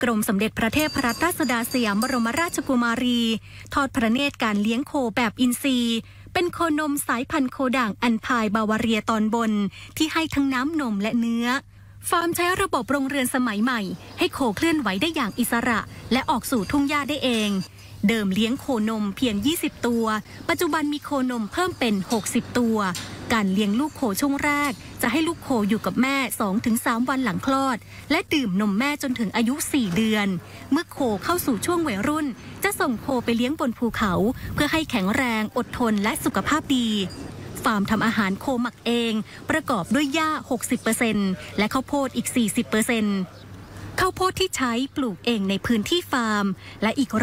กรมสมเด็จพระเทพรัตนราชสุดาสยามบรมราชกุมารีทอดพระเนตรการเลี้ยงโคแบบอินทรีย์เป็นโคนมสายพันธุ์โคด่างอันพายบาวาเรียตอนบนที่ให้ทั้งน้ำนมและเนื้อฟาร์มใช้ระบบโรงเรือนสมัยใหม่ให้โคเคลื่อนไหวได้อย่างอิสระและออกสู่ทุ่งหญ้าได้เองเดิมเลี้ยงโคนมเพียง20ตัวปัจจุบันมีโคนมเพิ่มเป็น60ตัวการเลี้ยงลูกโคช่วงแรกจะให้ลูกโคอยู่กับแม่ 2-3 วันหลังคลอดและดื่มนมแม่จนถึงอายุ4เดือนเมื่อโคเข้าสู่ช่วงวัยรุ่นจะส่งโคไปเลี้ยงบนภูเขาเพื่อให้แข็งแรงอดทนและสุขภาพดีฟาร์มทำอาหารโคหมักเองประกอบด้วยหญ้า 60% และข้าวโพดอีก 40%ข้าวโพดที่ใช้ปลูกเองในพื้นที่ฟาร์มและอีก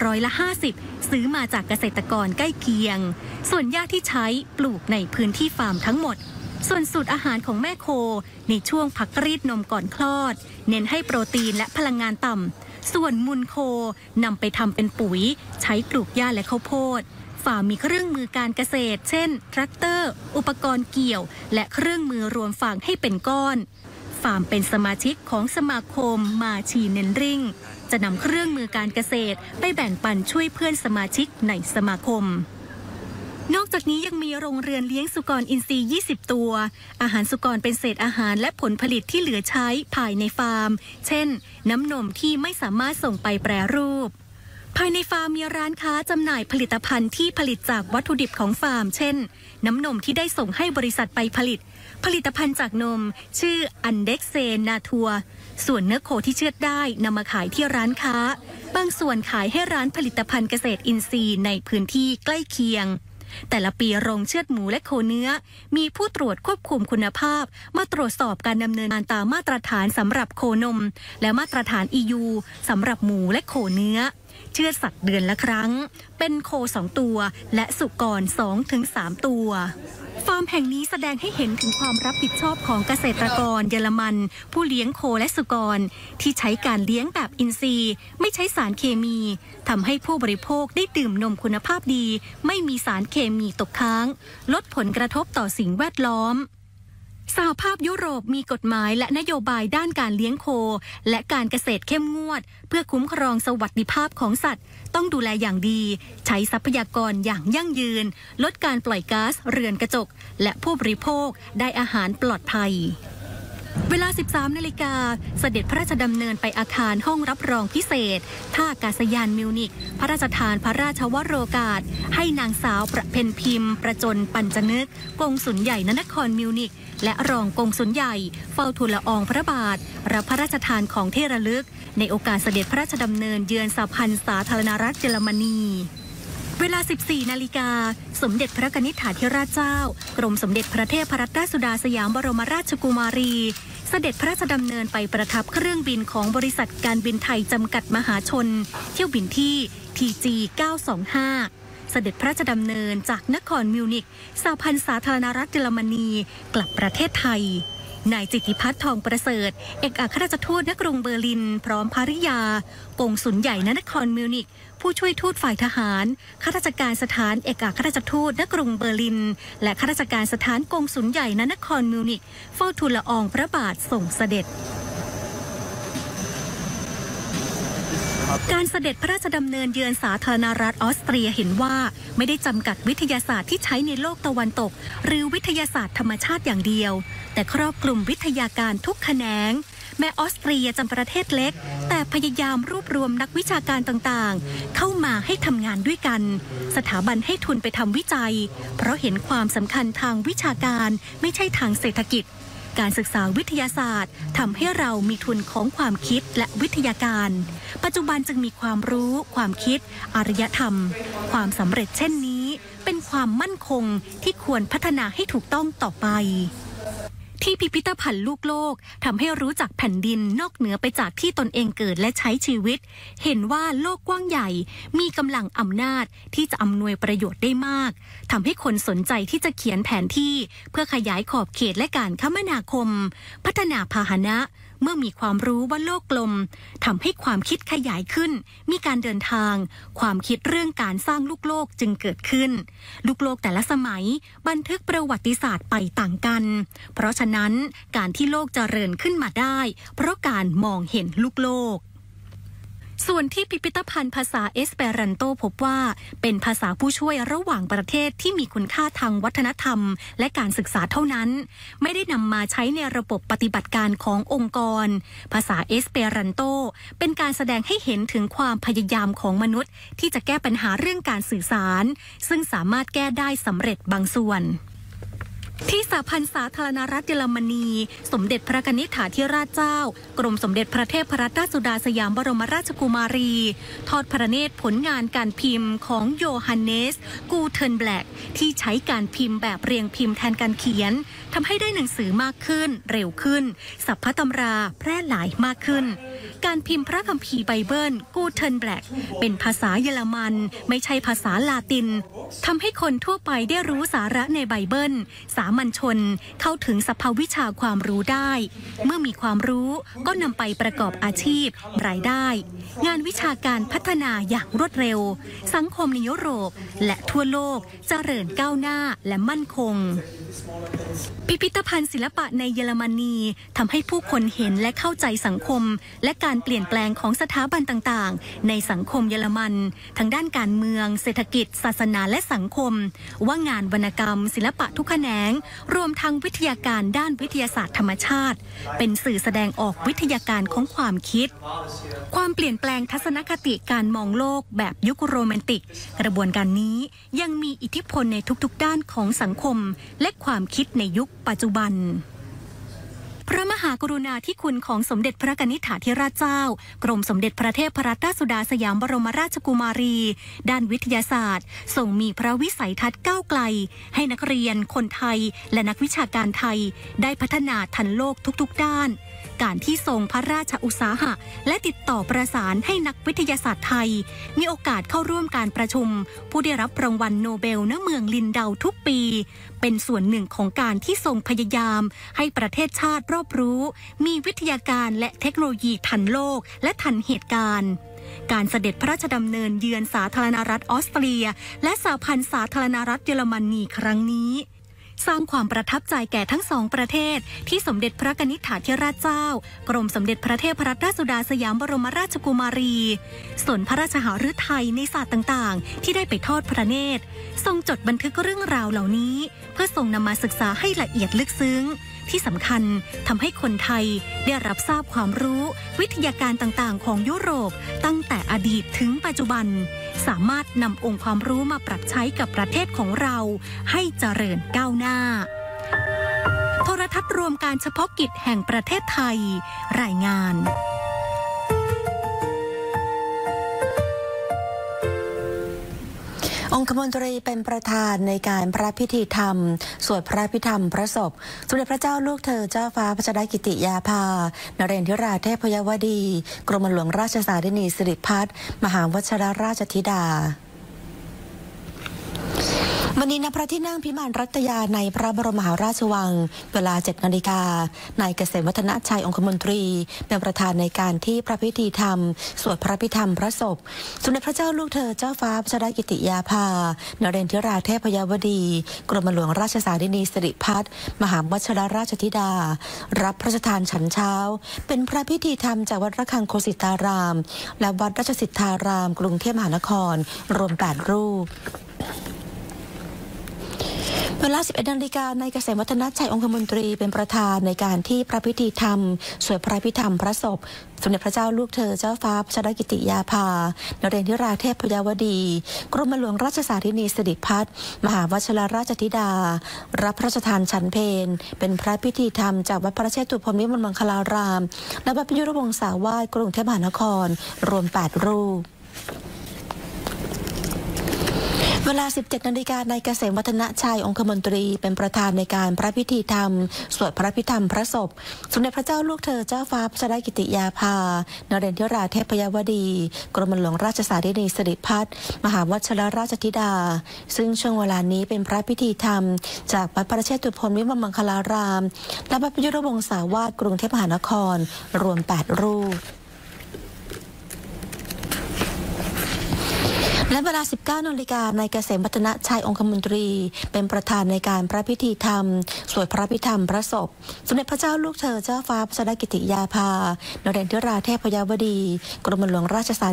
50%ซื้อมาจากเกษตรกรใกล้เคียงส่วนหญ้าที่ใช้ปลูกในพื้นที่ฟาร์มทั้งหมดส่วนสูตรอาหารของแม่โคในช่วงพักรีดนมก่อนคลอดเน้นให้โปรตีนและพลังงานต่ำส่วนมูลโคนำไปทำเป็นปุ๋ยใช้ปลูกหญ้าและข้าวโพดฟาร์มมีเครื่องมือการเกษตรเช่นแทรกเตอร์อุปกรณ์เกี่ยวและเครื่องมือรวมฟางให้เป็นก้อนฟาร์มเป็นสมาชิกของสมาคมมาชีเนนริ่งจะนำเครื่องมือการเกษตรไปแบ่งปันช่วยเพื่อนสมาชิกในสมาคมนอกจากนี้ยังมีโรงเรือนเลี้ยงสุกรอินทรีย์20ตัวอาหารสุกรเป็นเศษอาหารและผลผลิตที่เหลือใช้ภายในฟาร์มเช่นน้ำนมที่ไม่สามารถส่งไปแปรรูปภายในฟาร์มมีร้านค้าจำหน่ายผลิตภัณฑ์ที่ผลิตจากวัตถุดิบของฟาร์มเช่นน้ำนมที่ได้ส่งให้บริษัทไปผลิตภัณฑ์จากนมชื่ออันเด็กเซนาทัวส่วนเนื้อโคที่เชือดได้นำมาขายที่ร้านค้าบางส่วนขายให้ร้านผลิตภัณฑ์เกษตรอินทรีย์ในพื้นที่ใกล้เคียงแต่ละปีโรงเชือดหมูและโคเนื้อมีผู้ตรวจควบคุมคุณภาพมาตรวจสอบการดำเนินงานตามมาตรฐานสำหรับโคนมและมาตรฐาน EU สำหรับหมูและโคเนื้อเชือดสัตว์เดือนละครั้งเป็นโค2ตัวและสุกร 2-3 ตัวฟาร์มแห่งนี้แสดงให้เห็นถึงความรับผิดชอบของเกษตรกรเยอรมันผู้เลี้ยงโคและสุกรที่ใช้การเลี้ยงแบบอินทรีย์ไม่ใช้สารเคมีทำให้ผู้บริโภคได้ดื่มนมคุณภาพดีไม่มีสารเคมีตกค้างลดผลกระทบต่อสิ่งแวดล้อมสหภาพยุโรปมีกฎหมายและนโยบายด้านการเลี้ยงโคและการเกษตรเข้มงวดเพื่อคุ้มครองสวัสดิภาพของสัตว์ต้องดูแลอย่างดีใช้ทรัพยากรอย่างยั่งยืนลดการปล่อยก๊าซเรือนกระจกและผู้บริโภคได้อาหารปลอดภัยเวลา 13 นาฬิกาเสด็จพระราชดำเนินไปอาคารห้องรับรองพิเศษท่าอากาศยานมิวนิกพระราชทานพระราชวโรกาสให้นางสาวประเพ็ญพิมพ์ประจนปัญจนึกกงสุลใหญ่นครมิวนิกและรองกงสุลใหญ่เฝ้าทูลละอองพระบาทรับพระราชทานของที่ระลึกในโอกาสเสด็จพระราชดำเนินเยือนสหพันธ์สาธารณรัฐเยอรมนีเวลา 14 นาฬิกาสมเด็จพระนิธิถาธิราชเจ้ากรมสมเด็จพระเทพรัตนราชสุดาสยามบรมราชกุมารีเสด็จพระราชดำเนินไปประทับเครื่องบินของบริษัทการบินไทยจำกัดมหาชนเที่ยวบินที่ TG 925เสด็จพระราชดำเนินจากนครมิวนิกสหพันธ์สาธารณรัฐเยอรมนีกลับประเทศไทยนายจิตติพัฒน์ทองประเสริฐเอกอัครราชทูตณกรุงเบอร์ลินพร้อมภริยากงสุลใหญ่ณนครมิวนิกผู้ช่วยทูตฝ่ายทหารข้าราชการสถานเอกอัครราชทูตณกรุงเบอร์ลินและข้าราชการสถานกงสุลใหญ่ณนครมิวนิกเฝ้าทูลละอองพระบาทส่งเสด็จการเสด็จพระราชดำเนินเยือนสาธารณรัฐออสเตรียเห็นว่าไม่ได้จำกัดวิทยาศาสตร์ที่ใช้ในโลกตะวันตกหรือวิทยาศาสตร์ธรรมชาติอย่างเดียวแต่ครอบคลุมวิทยาการทุกแขนงแม้ออสเตรียจะประเทศเล็กแต่พยายามรวบรวมนักวิชาการต่างๆเข้ามาให้ทำงานด้วยกันสถาบันให้ทุนไปทำวิจัยเพราะเห็นความสำคัญทางวิชาการไม่ใช่ทางเศรษฐกิจการศึกษาวิทยาศาสตร์ทำให้เรามีทุนของความคิดและวิทยาการปัจจุบันจึงมีความรู้ความคิดอารยธรรมความสำเร็จเช่นนี้เป็นความมั่นคงที่ควรพัฒนาให้ถูกต้องต่อไปที่พิพิธภัณฑ์ลูกโลกทำให้รู้จักแผ่นดินนอกเหนือไปจากที่ตนเองเกิดและใช้ชีวิตเห็นว่าโลกกว้างใหญ่มีกำลังอำนาจที่จะอำนวยประโยชน์ได้มากทำให้คนสนใจที่จะเขียนแผนที่เพื่อขยายขอบเขตและการคมนาคมพัฒนาพาหนะเมื่อมีความรู้ว่าโลกกลมทำให้ความคิดขยายขึ้นมีการเดินทางความคิดเรื่องการสร้างลูกโลกจึงเกิดขึ้นลูกโลกแต่ละสมัยบันทึกประวัติศาสตร์ไปต่างกันเพราะฉะนั้นการที่โลกเจริญขึ้นมาได้เพราะการมองเห็นลูกโลกส่วนที่พิพิธภัณฑ์ภาษาเอสเปรันโตพบว่าเป็นภาษาผู้ช่วยระหว่างประเทศที่มีคุณค่าทางวัฒนธรรมและการศึกษาเท่านั้นไม่ได้นำมาใช้ในระบบปฏิบัติการขององค์กรภาษาเอสเปรันโตเป็นการแสดงให้เห็นถึงความพยายามของมนุษย์ที่จะแก้ปัญหาเรื่องการสื่อสารซึ่งสามารถแก้ได้สำเร็จบางส่วนที่สหพันธ์สาธารณรัฐเยอรมนีสมเด็จพระนิธิถาธิราชเจ้ากรมสมเด็จพระเทพรัตนราชสุดาสยามบรมราชกุมารีทอดพระเนตรผลงานการพิมพ์ของโยฮันเนสกูเทนแบล็กที่ใช้การพิมพ์แบบเรียงพิมพ์แทนการเขียนทำให้ได้หนังสือมากขึ้นเร็วขึ้นสัพพะตำราแพร่หลายมากขึ้นการพิมพ์พระคัมภีร์ไบเบิลกูเทนแบล็กเป็นภาษาเยอรมันไม่ใช่ภาษาลาตินทำให้คนทั่วไปได้รู้สาระในไบเบิลสามัญชนเข้าถึงสภาวิชาความรู้ได้เมื่อมีความรู้ก็นำไปประกอบอาชีพรายได้งานวิชาการพัฒนาอย่างรวดเร็วสังคมในยุโรปและทั่วโลกเจริญก้าวหน้าและมั่นคงพิพิธภัณฑ์ศิลปะในเยอรมนีทำให้ผู้คนเห็นและเข้าใจสังคมและการเปลี่ยนแปลงของสถาบันต่างๆในสังคมเยอรมันทั้งด้านการเมืองเศรษฐกิจศาสนาและสังคมว่างานวรรณกรรมศิลปะทุกแขนงรวมทั้งวิทยาการด้านวิทยาศาสตร์ธรรมชาติเป็นสื่อแสดงออกวิทยาการของความคิดความเปลี่ยนแปลงทัศนคติการมองโลกแบบยุคโรแมนติกกระบวนการนี้ยังมีอิทธิพลในทุกๆด้านของสังคมและความคิดในยุคปัจจุบันพระมหากรุณาธิคุณของสมเด็จพระนิธิถาธิราชเจ้ากรมสมเด็จพระเทพรัตนราชสุดาสยามบรมราชกุมารีด้านวิทยาศาสตร์ทรงมีพระวิสัยทัศน์ก้าวไกลให้นักเรียนคนไทยและนักวิชาการไทยได้พัฒนาทันโลกทุกๆด้านการที่ทรงพระราชอุตสาหะและติดต่อประสานให้นักวิทยาศาสตร์ไทยมีโอกาสเข้าร่วมการประชุมผู้ได้รับรางวัลโนเบลณเมืองลินเดาทุกปีเป็นส่วนหนึ่งของการที่ทรงพยายามให้ประเทศชาติรอบรู้มีวิทยาการและเทคโนโลยีทันโลกและทันเหตุการณ์การเสด็จพระราชดำเนินเยือนสาธารณรัฐออสเตรียและสหพันธ์สาธารณรัฐเยอรมนีครั้งนี้สร้างความประทับใจแก่ทั้งสองประเทศที่สมเด็จพระนิธิถาธิราชเจ้ากรมสมเด็จพระเทพรัตนราชสุดาสยามบรมราชกุมารีส่วนพระราชหฤทัยในศาสตร์ต่างๆที่ได้ไปทอดพระเนตรทรงจดบันทึกเรื่องราวเหล่านี้เพื่อทรงนำมาศึกษาให้ละเอียดลึกซึ้งที่สำคัญทำให้คนไทยได้รับทราบความรู้วิทยาการต่างๆของยุโรปตั้งแต่อดีตถึงปัจจุบันสามารถนำองค์ความรู้มาปรับใช้กับประเทศของเราให้เจริญก้าวหน้าโทรทัศน์รวมการเฉพาะกิจแห่งประเทศไทยรายงานองคมนตรีเป็นประธานในการพระพิธีธรรมสวดพระพิธรรมพระศพสมเด็จพระเจ้าลูกเธอเจ้าฟ้าพัชรกิติยาภานเรนทิราเทพยวดีกรมหลวงราชสารินีสิริพัฒน์มหาวชิรราชธิดาวันนี้ณพระที่นั่งพิมานรัตยาในพระบรมมหาราชวังเวลา 7 นาฬิกานายเกษมวัฒนชัยองคมนตรีเป็นประธานในการที่พระพิธีธรรมสวดพระพิธรรมพระศพสมเด็จพระเจ้าลูกเธอเจ้าฟ้าพัชรกิติยาภานเรนทิราเทพยวดีกรมหลวงราชสารินีสิริพัฒน์มหาวชิรราชธิดารับพระราชทานฉันเช้าเป็นพระพิธีธรรมจากวัดระฆังโคสิตารามและวัดราชสิทธารามกรุงเทพมหานครรวม 8 รูปเวลา 11 นาฬิกานายเกษมวัฒนชัยองคมนตรีเป็นประธานในการที่พระพิธีธรรมสวดพระพิธรรมพระศพสมเด็จพระเจ้าลูกเธอเจ้าฟ้าพัชรกิติยาภานเรนทิราเทพยวดีกรมหลวงราชสารินีสิริพัฒน์มหาวชิรราชธิดารับพระราชทานฉันเพลเป็นพระพิธีธรรมจากวัดพระเชตุพนวิมลมังคลารามและวัดพยุรวงศาวาสกรุงเทพมหานครรวม 8 รูปเวลา 17 นาฬิกานายเกษมวัฒนชัยองคมนตรีเป็นประธานในการพระพิธีธรรมสวดพระพิธรรมพระศพสมเด็จพระเจ้าลูกเธอเจ้าฟ้าพัชรกิติยาภานเรนทิราเทพยวดีกรมหลวงราชสารินีสิริพัฒน์มหาวชิรราชธิดาซึ่งช่วงเวลานี้เป็นพระพิธีธรรมจากวัดพระเชตุพนวิมลมังคลารามและวัดพยุรวงศาวาสกรุงเทพมหานครรวม 8 รูปและเวลา 19 นาฬิกานายเกษมวัฒนชัยองคมนตรีเป็นประธานในการพระพิธีธรรมสวดพระพิธรรมพระศพสมเด็จพระเจ้าลูกเธอเจ้าฟ้าพัชรกิติยาภานเรนทิราเทพยวดีกรมหลวงราชสา